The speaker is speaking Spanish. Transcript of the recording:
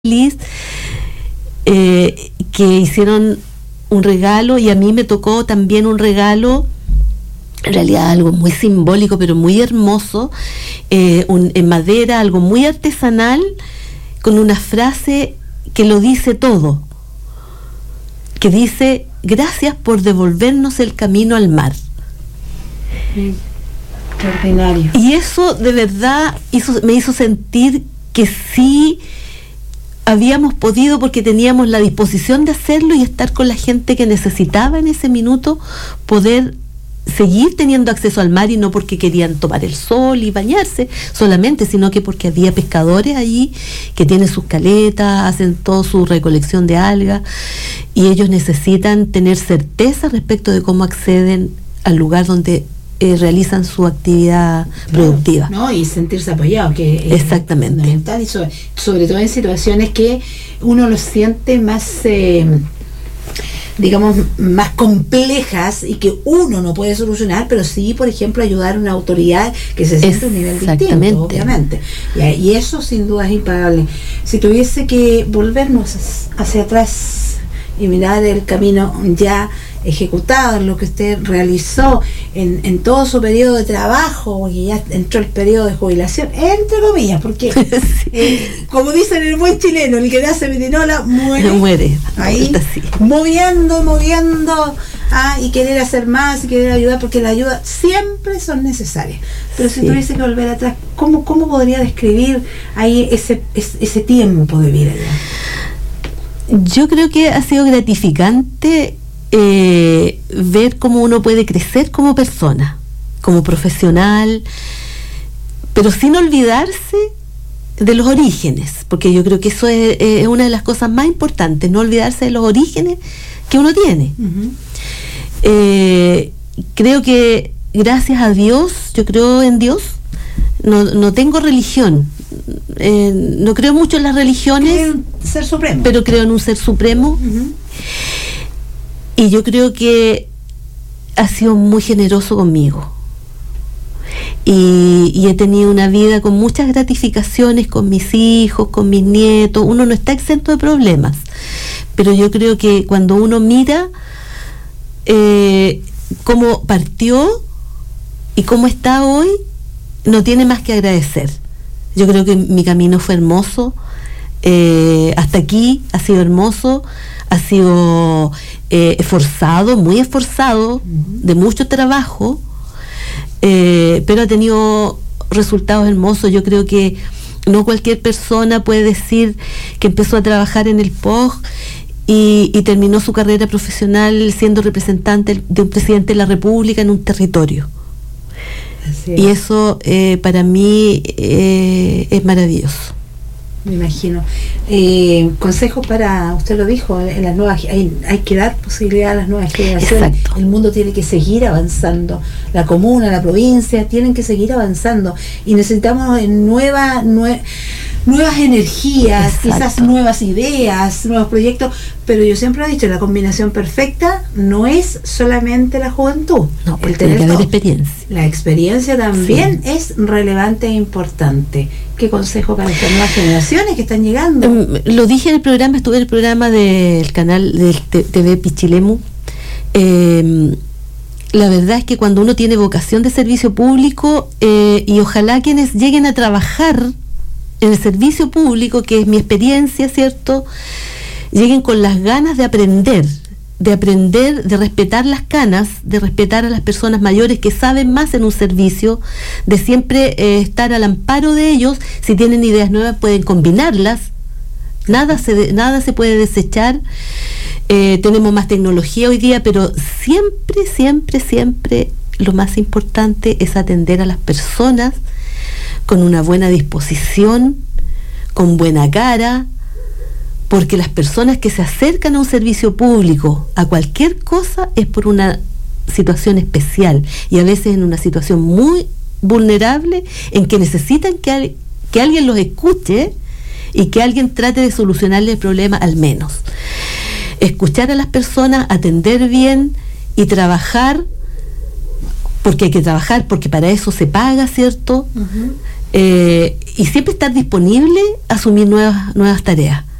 feliz que hicieron un regalo, y a mí me tocó también un regalo, en realidad algo muy simbólico pero muy hermoso, en madera, algo muy artesanal, con una frase que lo dice todo, que dice: gracias por devolvernos el camino al mar. Extraordinario. Y eso de verdad me hizo sentir que sí habíamos podido, porque teníamos la disposición de hacerlo y estar con la gente que necesitaba en ese minuto poder seguir teniendo acceso al mar, y no porque querían tomar el sol y bañarse solamente, sino que porque había pescadores allí que tienen sus caletas, hacen toda su recolección de algas, y ellos necesitan tener certeza respecto de cómo acceden al lugar donde realizan su actividad productiva. ¿No? Y sentirse apoyado, que exactamente. Es fundamental, y sobre todo en situaciones que uno lo siente más, digamos, más complejas y que uno no puede solucionar, pero sí, por ejemplo, ayudar a una autoridad que se siente a un nivel distinto, obviamente. Y eso sin duda es impagable. Si tuviese que volvernos hacia atrás y mirar el camino ya ejecutado, lo que usted realizó en todo su periodo de trabajo, porque ya entró el periodo de jubilación, entre comillas, porque sí. Como dicen el buen chileno, el que nace pirinola muere ahí, sí. moviendo y querer hacer más y querer ayudar, porque la ayuda siempre son necesarias. Pero si tuviese que volver atrás, ¿cómo podría describir ahí ese tiempo de vida ya? Yo creo que ha sido gratificante ver cómo uno puede crecer como persona, como profesional, pero sin olvidarse de los orígenes, porque yo creo que eso es una de las cosas más importantes, no olvidarse de los orígenes que uno tiene. Uh-huh. Creo que gracias a Dios, yo creo en Dios, no tengo religión, no creo mucho en las religiones, creo en ser supremo, pero creo en un ser supremo. Uh-huh. Y yo creo que ha sido muy generoso conmigo. Y he tenido una vida con muchas gratificaciones, con mis hijos, con mis nietos. Uno no está exento de problemas. Pero yo creo que cuando uno mira cómo partió y cómo está hoy, no tiene más que agradecer. Yo creo que mi camino fue hermoso. Hasta aquí ha sido hermoso. Ha sido esforzado, muy esforzado, uh-huh. de mucho trabajo, pero ha tenido resultados hermosos. Yo creo que no cualquier persona puede decir que empezó a trabajar en el POG y terminó su carrera profesional siendo representante de un presidente de la República en un territorio. Y eso para mí es maravilloso. Me imagino. Consejos para, usted lo dijo, en las nuevas, hay que dar posibilidad a las nuevas generaciones. Exacto. El mundo tiene que seguir avanzando, la comuna, la provincia tienen que seguir avanzando, y necesitamos nuevas energías. Exacto. Quizás nuevas ideas, nuevos proyectos, pero yo siempre he dicho, la combinación perfecta no es solamente la juventud, no, el tener que haber experiencia. La experiencia también es relevante e importante. ¿Qué consejo para estas nuevas generaciones que están llegando? Lo dije en el programa, estuve en el programa del canal del TV Pichilemu. La verdad es que cuando uno tiene vocación de servicio público, y ojalá quienes lleguen a trabajar en el servicio público, que es mi experiencia, ¿cierto?, lleguen con las ganas de aprender, de respetar las canas, de respetar a las personas mayores que saben más en un servicio, de siempre estar al amparo de ellos. Si tienen ideas nuevas pueden combinarlas, nada se puede desechar. Tenemos más tecnología hoy día, pero siempre lo más importante es atender a las personas con una buena disposición, con buena cara, porque las personas que se acercan a un servicio público, a cualquier cosa, es por una situación especial, y a veces en una situación muy vulnerable, en que necesitan que alguien los escuche y que alguien trate de solucionarle el problema, al menos. Escuchar a las personas, atender bien y trabajar, porque hay que trabajar, porque para eso se paga, ¿cierto? Uh-huh. y siempre estar disponible a asumir nuevas tareas.